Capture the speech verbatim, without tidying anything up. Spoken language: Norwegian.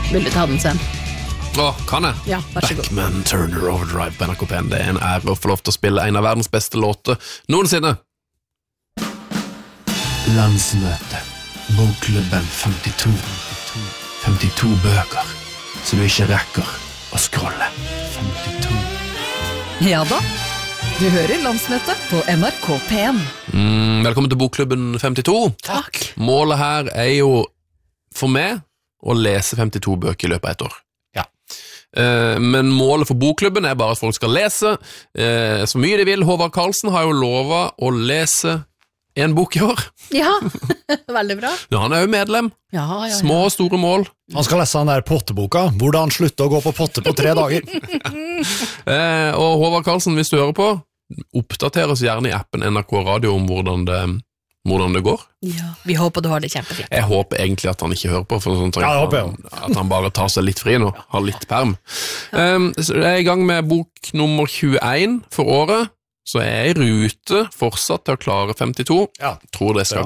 Vil du ta den sen? Åh, kan jeg? Ja, vær så god. Backman Turner Overdrive på N R K P N. Det er en ære å få lov til å spille en av verdens beste låter noensinne. Landsmøte. Bokklubben femtito. femtito bøker, så du ikke rekker å scrolle. femtito. Ja da, du hører landsmøtet på N R K P N. Mm, velkommen til Bokklubben femtito. Takk. Målet her er jo for meg å lese femtito bøker i løpet av et år. Ja. Eh, men målet for Bokklubben er bare at folk skal lese eh, så mye de vil. Håvard Karlsen har jo lovet å lese en bok i år. Ja, veldig bra. Ja, han er jo medlem. Ja, ja, ja. Små og store mål. Han skal lese den der potteboka, hvordan slutte å gå på potte på tre dager. Eh, og Håvard Karlsen, hvis du hører på, oppdater oss gjerne i appen N R K Radio om hvordan det, hvordan det går. Ja, vi håper du har det kjempefint. Jeg håper egentlig at han ikke hører på, for sånn at, Ja, det håper jeg han, at han bare tar seg litt fri nå, har litt perm. Um, så jeg er i gang med bok nummer tjueen for året, så jeg er i rute fortsatt til å klare femtito. Ja. Tror det skal